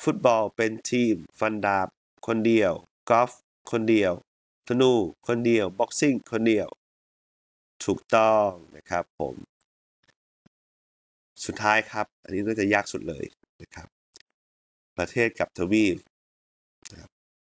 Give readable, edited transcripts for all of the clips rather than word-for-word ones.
ฟุตบอลเป็นทีมฟันดาบคนเดียวกอล์ฟคนเดียวธนูคนเดียวบ็อกซิ่งคนเดียวถูกต้องนะครับผมสุดท้ายครับอันนี้น่าจะยากสุดเลยนะครับประเทศกับทวีปนะครับ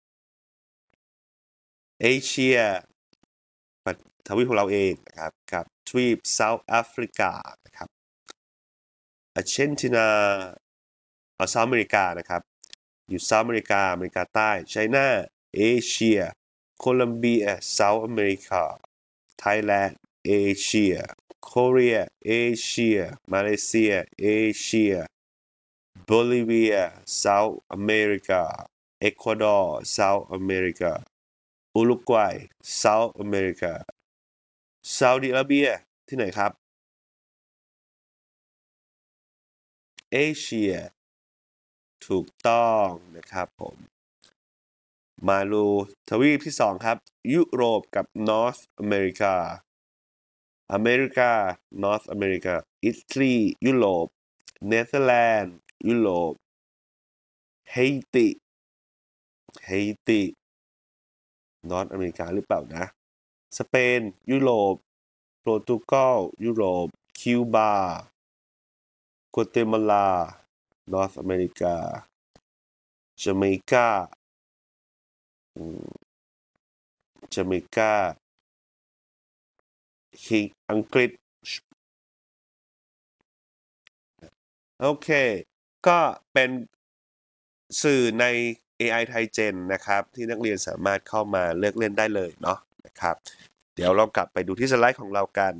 เอเชียทวีปของเราเองนะครับกับทวีปเซาท์แอฟริกานะครับอาร์เจนตินาเซาท์อเมริกานะครับอยู่เซาท์อเมริกาอเมริกาใต้ไชน่าเอเชียโคลัมเบียเซาท์อเมริกาไทยแลนด์เอเชียเกาหลีเอเชียมาเลเซียเอเชียโบลิเวียเซาท์อเมริกาเอกวาดอร์เซาท์อเมริกาอุรุกวัยเซาท์อเมริกาซาอุดิอาระเบียที่ไหนครับเอเชียถูกต้องนะครับผมมาดูทวีปที่สองครับยุโรปกับนอร์ทอเมริกาอเมริกานอร์ทอเมริกาอิตาลียุโรปเนเธอร์แลนด์ยุโรปเฮตินอร์ทอเมริกาหรือเปล่านะสเปนยุโรปโปรตุเกสยุโรปคิวบากัวเตมาลานอร์ทอเมริกาจาเมกาจาเมกาอังกฤษโอเคก็เป็นสื่อใน AI ไทยเจนนะครับที่นักเรียนสามารถเข้ามาเลือกเล่นได้เลยเนาะนะครับเดี๋ยวเรากลับไปดูที่สไลด์ของเรากัน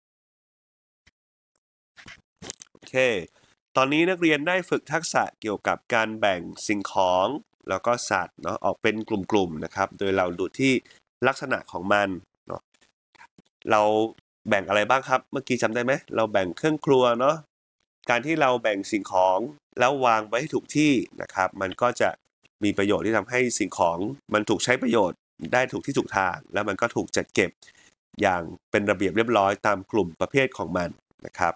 โอเคตอนนี้นักเรียนได้ฝึกทักษะเกี่ยวกับการแบ่งสิ่งของแล้วก็สัตว์เนาะออกเป็นกลุ่มๆนะครับโดยเราดูที่ลักษณะของมันเนาะเราแบ่งอะไรบ้างครับเมื่อกี้จำได้ไหมเราแบ่งเครื่องครัวเนาะการที่เราแบ่งสิ่งของแล้ววางไว้ให้ถูกที่นะครับมันก็จะมีประโยชน์ที่ทำให้สิ่งของมันถูกใช้ประโยชน์ได้ถูกที่ถูกทางแล้วมันก็ถูกจัดเก็บอย่างเป็นระเบียบเรียบร้อยตามกลุ่มประเภทของมันนะครับ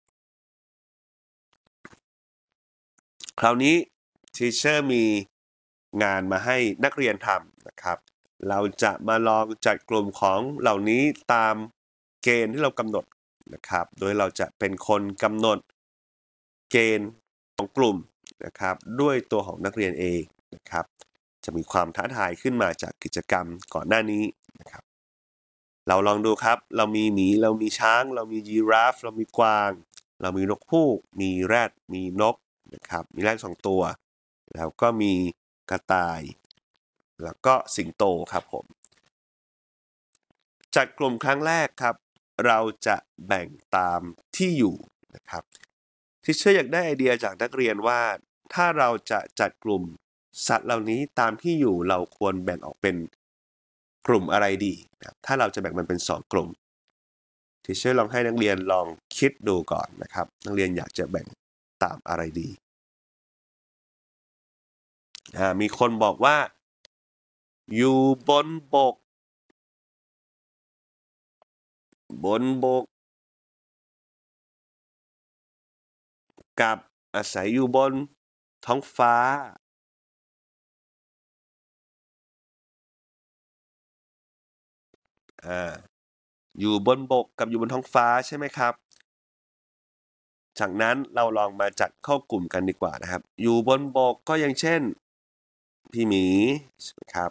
คราวนี้ทีเชอร์มีงานมาให้นักเรียนทำนะครับเราจะมาลองจัดกลุ่มของเหล่านี้ตามเกณฑ์ที่เรากำหนดนะครับโดยเราจะเป็นคนกำหนดเกณฑ์ของกลุ่มนะครับด้วยตัวของนักเรียนเองนะครับจะมีความท้าทายขึ้นมาจากกิจกรรมก่อนหน้านี้นะครับเราลองดูครับเรามีหมีเรามีช้างเรามียีราฟเรามีกวางเรามีนกฮูกมีแรดมีนกนะครับมีแรด2 ตัวแล้วก็มีกระต่ายแล้วก็สิงโตครับผมจัดกลุ่มครั้งแรกครับเราจะแบ่งตามที่อยู่นะครับที่เชื่ออยากได้ไอเดียจากนักเรียนว่าถ้าเราจะจัดกลุ่มสัตว์เหล่านี้ตามที่อยู่เราควรแบ่งออกเป็นกลุ่มอะไรดีนะถ้าเราจะแบ่งมันเป็น2 กลุ่มที่เชื่อลองให้นักเรียนลองคิดดูก่อนนะครับนักเรียนอยากจะแบ่งตามอะไรดีมีคนบอกว่าอยู่บนบกบนบกกับอาศัยอยู่บนท้องฟ้าอยู่บนบกกับอยู่บนท้องฟ้าใช่ไหมครับจากนั้นเราลองมาจัดเข้ากลุ่มกันดีกว่านะครับอยู่บนบกก็อย่างเช่นพี่หมีครับ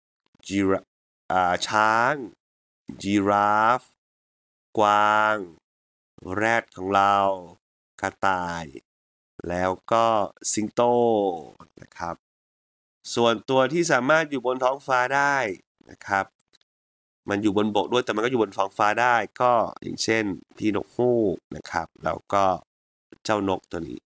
ช้างจีราฟกวางแรดของเรากระต่ายแล้วก็สิงโตนะครับส่วนตัวที่สามารถอยู่บนท้องฟ้าได้นะครับมันอยู่บนบกด้วยแต่มันก็อยู่บนท้องฟ้าได้ก็อย่างเช่นพี่นกฮูกนะครับแล้วก็เจ้านกตัวนี้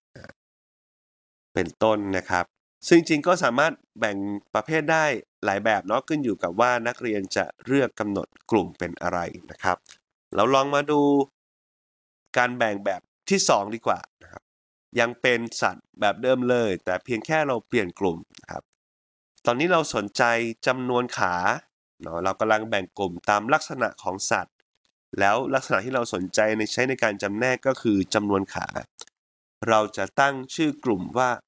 เป็นต้นนะครับซึ่งจริงๆก็สามารถแบ่งประเภทได้หลายแบบเนาะขึ้นอยู่กับว่านักเรียนจะเลือกกำหนดกลุ่มเป็นอะไรนะครับเราลองมาดูการแบ่งแบบที่2ดีกว่านะครับยังเป็นสัตว์แบบเดิมเลยแต่เพียงแค่เราเปลี่ยนกลุ่มนะครับตอนนี้เราสนใจจำนวนขาเนาะเรากำลังแบ่งกลุ่มตามลักษณะของสัตว์แล้วลักษณะที่เราสนใจใช้ในการจำแนกก็คือจำนวนขาเราจะตั้งชื่อกลุ่มว่า